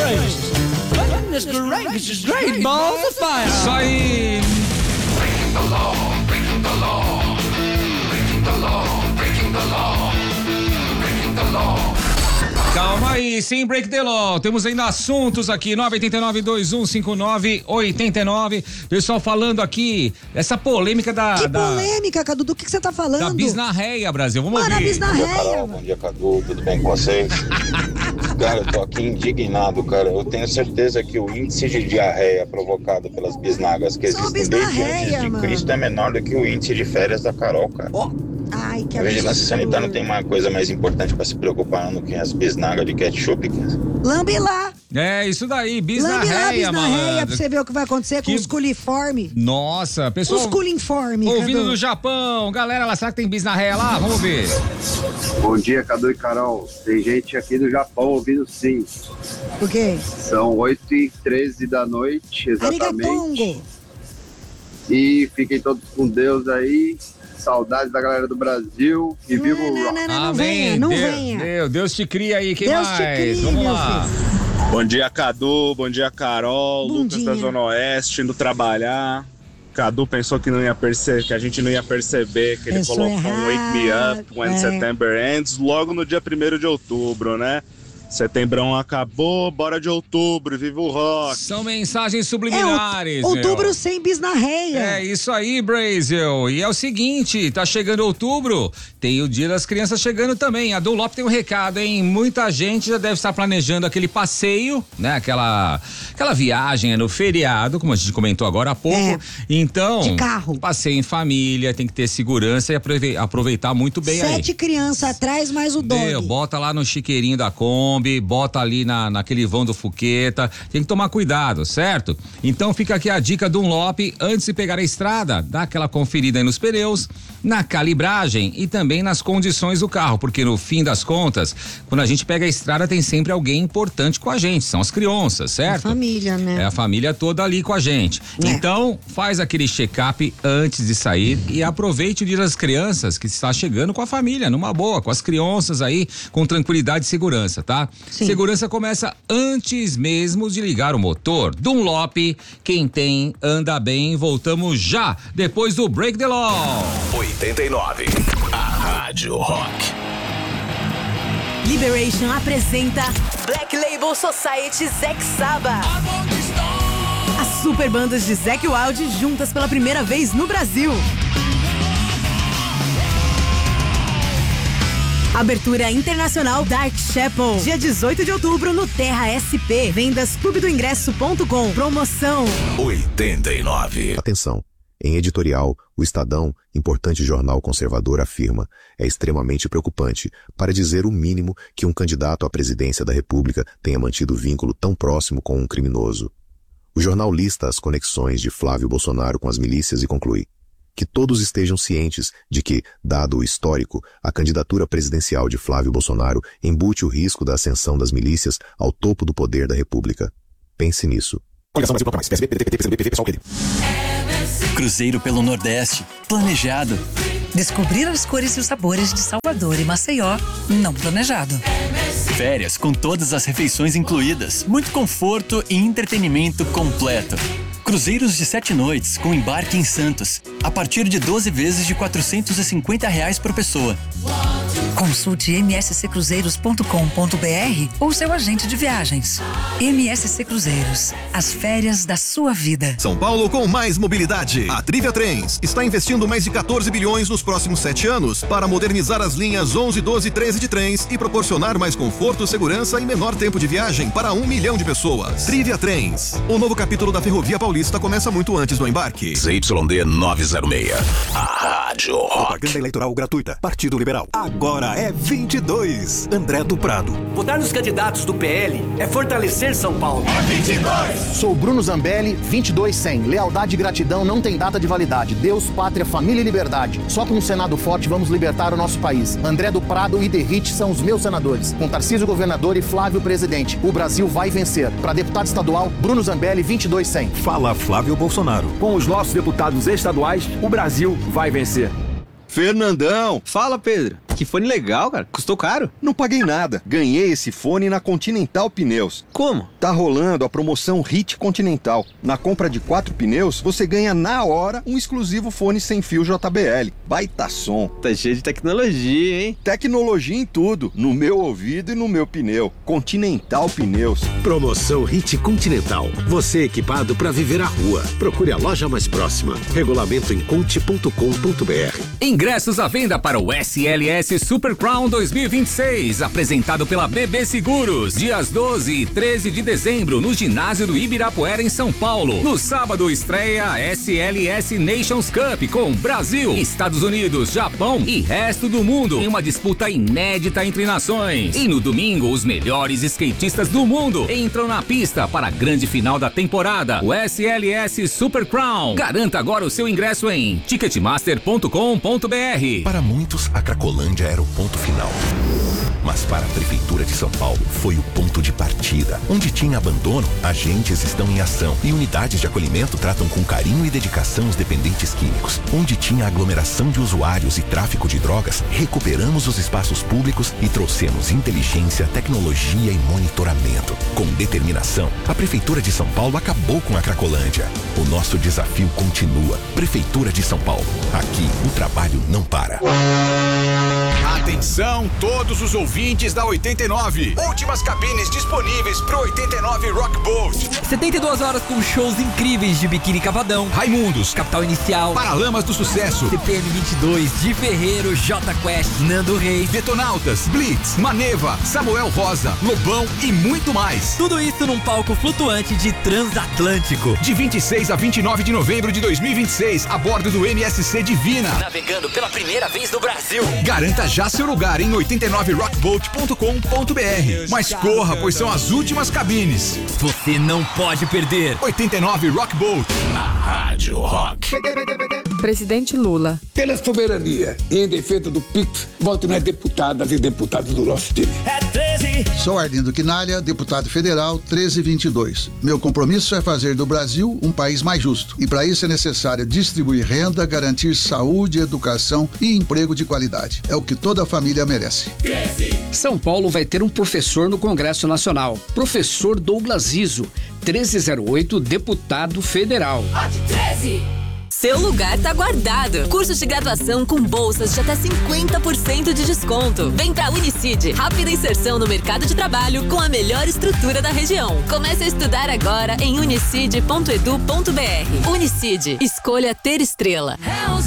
gracious. Goodness gracious, great balls of fire. Isso aí. Breaking the law, breaking the law, breaking the law, breaking the law, breaking the law. Calma aí, sem break the law. Temos ainda assuntos aqui, 989-2159-89. Pessoal falando aqui, essa polêmica Que polêmica, Cadu? Do que você tá falando? Da bisnarreia, Brasil. Vamos ouvir. A bisnarreia. Bom dia, Cadu. Tudo bem com vocês? Cara, eu tô aqui indignado, cara. Eu tenho certeza que o índice de diarreia provocado pelas bisnagas que existem desde antes de Cristo é menor do que o índice de férias da Carol, cara. Ai, que a vigilância sanitária não tem uma coisa mais importante pra se preocupar do que as bisnagas de ketchup, cara. Lambe lá. É, isso daí, Lambe bisnarreia, lá, mano. pra você ver o que vai acontecer com os culiformes. Nossa, pessoal. Os culiformes, ouvindo Cadu. do Japão. Galera, lá, será que tem bisnarreia lá? Vamos ver. Bom dia, Cadu e Carol. Tem gente aqui do Japão ouvindo sim. O quê? São 8h13 da noite, exatamente. Arigatongo. E fiquem todos com Deus aí. Saudades da galera do Brasil. E viva o rock. Não venha, não venha. Deus te cria aí, quem Deus mais? te crie, Vamos meu lá. filho. Bom dia, Cadu. Bom dia, Carol. Bom Lucas dia. da Zona Oeste, indo trabalhar. Cadu pensou que que a gente não ia perceber que ele Pensou colocou um Wake Me Up When É. September Ends logo no dia 1º de outubro, né? Setembrão acabou, bora de outubro, viva o rock. São mensagens subliminares. Outubro meu. sem bisnarreia. É isso aí, Brasil. E é o seguinte, tá chegando outubro, tem o Dia das Crianças chegando também. A Dunlop tem um recado, hein? Muita gente já deve estar planejando aquele passeio, né? Aquela viagem no feriado, como a gente comentou agora há pouco. É. Então, De carro. passeio em família, tem que ter segurança e aproveitar muito bem aí. 7 crianças atrás, mais o dog. Bota lá no chiqueirinho da Kombi, bota ali naquele vão do Fuqueta, tem que tomar cuidado, certo? Então fica aqui a dica do Dunlop, antes de pegar a estrada, dá aquela conferida aí nos pneus, na calibragem e também nas condições do carro, porque no fim das contas, quando a gente pega a estrada tem sempre alguém importante com a gente, são as crianças, certo? A família, né? É a família toda ali com a gente. É. Então, faz aquele check-up antes de sair e aproveite o Dia das Crianças que está chegando com a família, numa boa, com as crianças aí, com tranquilidade e segurança, tá? Sim. Segurança começa antes mesmo de ligar o motor. Dunlop, quem tem, anda bem. Voltamos já, depois do Break the Law. 89, a Rádio Rock. Liberation apresenta Black Label Society Zack Saba. As super bandas de Zack Wild juntas pela primeira vez no Brasil. Abertura internacional Dark Chapel, dia 18 de outubro no Terra SP. Vendas clubedoingresso.com. Promoção 89. Atenção. Em editorial, o Estadão, importante jornal conservador, afirma: é extremamente preocupante, para dizer o mínimo, que um candidato à presidência da República tenha mantido vínculo tão próximo com um criminoso. O jornal lista as conexões de Flávio Bolsonaro com as milícias e conclui: que todos estejam cientes de que, dado o histórico, a candidatura presidencial de Flávio Bolsonaro embute o risco da ascensão das milícias ao topo do poder da República. Pense nisso. Cruzeiro pelo Nordeste, planejado. Descobrir as cores e os sabores de Salvador e Maceió, não planejado. Férias com todas as refeições incluídas, muito conforto e entretenimento completo. Cruzeiros de 7 noites com embarque em Santos, a partir de 12 vezes de R$450 por pessoa. Consulte msccruzeiros.com.br ou seu agente de viagens. MSC Cruzeiros, as férias da sua vida. São Paulo com mais mobilidade. A Trivia Trens está investindo mais de 14 bilhões nos próximos 7 anos para modernizar as linhas 11, 12 e 13 de trens e proporcionar mais conforto, segurança e menor tempo de viagem para 1 milhão de pessoas. Trivia Trens. O novo capítulo da Ferrovia Paulista começa muito antes do embarque. ZYD 906, a Rádio Rock. Propaganda eleitoral gratuita. Partido Liberal. Agora é 22. André do Prado. Votar nos candidatos do PL é fortalecer São Paulo. É 22. Sou Bruno Zambelli, 2200. Lealdade e gratidão não tem data de validade. Deus, pátria, família e liberdade. Só com um Senado forte vamos libertar o nosso país. André do Prado e Derrite são os meus senadores. Com Tarcísio governador e Flávio presidente. O Brasil vai vencer. Para deputado estadual, Bruno Zambelli, 2200. Fala Flávio Bolsonaro. Com os nossos deputados estaduais, o Brasil vai vencer. Fernandão. Fala, Pedro. Que fone legal, cara. Custou caro? Não paguei nada. Ganhei esse fone na Continental Pneus. Como? Tá rolando a promoção Hit Continental. Na compra de 4 pneus, você ganha na hora um exclusivo fone sem fio JBL. Baita som. Tá cheio de tecnologia, hein? Tecnologia em tudo. No meu ouvido e no meu pneu. Continental Pneus. Promoção Hit Continental. Você equipado para viver a rua. Procure a loja mais próxima. Regulamento em conte.com.br. Ingressos à venda para o SLS Super Crown 2026, apresentado pela BB Seguros, dias 12 e 13 de dezembro, no ginásio do Ibirapuera, em São Paulo. No sábado, estreia a SLS Nations Cup com Brasil, Estados Unidos, Japão e resto do mundo, em uma disputa inédita entre nações. E no domingo, os melhores skatistas do mundo entram na pista para a grande final da temporada, o SLS Super Crown. Garanta agora o seu ingresso em ticketmaster.com.br. Para muitos, a Cracolândia era o ponto final. Mas para a Prefeitura de São Paulo, foi o ponto de partida. Onde tinha abandono, agentes estão em ação e unidades de acolhimento tratam com carinho e dedicação os dependentes químicos. Onde tinha aglomeração de usuários e tráfico de drogas, recuperamos os espaços públicos e trouxemos inteligência, tecnologia e monitoramento. Com determinação, a Prefeitura de São Paulo acabou com a Cracolândia. O nosso desafio continua. Prefeitura de São Paulo. Aqui, o trabalho não para. Atenção, todos os ouvintes da 89. Últimas cabines disponíveis pro 89 Rock Boat. 72 horas com shows incríveis de Biquíni Cavadão, Raimundos, Capital Inicial, Paralamas do Sucesso, CPM 22, Di Ferreiro, J Quest, Nando Reis, Detonautas, Blitz, Maneva, Samuel Rosa, Lobão e muito mais. Tudo isso num palco flutuante de Transatlântico. De 26 a 29 de novembro de 2026, a bordo do MSC Divina. Navegando pela primeira vez no Brasil. Garanta já seu lugar em 89rockboat.com.br. Mas corra, pois são as últimas cabines. Você não pode perder. 89 Rock Boat. Na Rádio Rock. Presidente Lula. Pela soberania e em defesa do PIX, voto nas deputadas e deputados do nosso time. É 13. Sou Arlindo Quinalha, deputado federal 1322. Meu compromisso é fazer do Brasil um país mais justo. E para isso é necessário distribuir renda, garantir saúde, educação e emprego de qualidade. É o que toda família merece. 13. São Paulo vai ter um professor no Congresso Nacional. Professor Douglas Riso, 1308, deputado federal. Vote 13. Seu lugar tá guardado. Cursos de graduação com bolsas de até 50% de desconto. Vem pra Unicid, rápida inserção no mercado de trabalho com a melhor estrutura da região. Comece a estudar agora em unicid.edu.br. Unicid, escolha ter estrela.